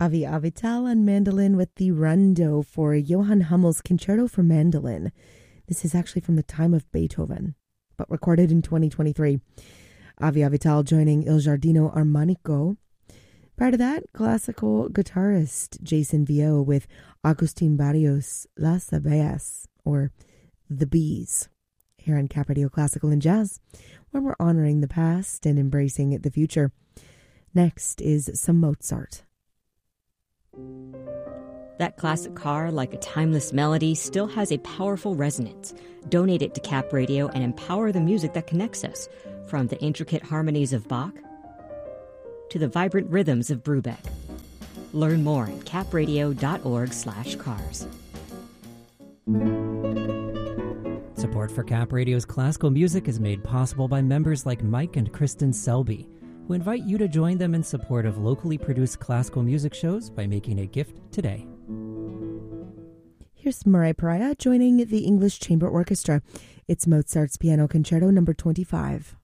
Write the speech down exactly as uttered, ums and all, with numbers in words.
Avi Avital on mandolin with the rondo for Johann Hummel's Concerto for Mandolin. This is actually from the time of Beethoven, but recorded in twenty twenty-three. Avi Avital joining Il Giardino Armonico. Prior to that, classical guitarist Jason Vio with Agustin Barrios' Las Abejas, or The Bees, here on Cap Radio Classical and Jazz, where we're honoring the past and embracing the future. Next is some Mozart. That classic car, like a timeless melody, still has a powerful resonance. Donate it to Cap Radio and empower the music that connects us, from the intricate harmonies of Bach to the vibrant rhythms of Brubeck. Learn more at capradio.org slash cars. Support for Cap Radio's classical music is made possible by members like Mike and Kristen Selby, who invite you to join them in support of locally produced classical music shows by making a gift today. Here's Murray Pariah joining the English Chamber Orchestra. It's Mozart's Piano Concerto number twenty-five.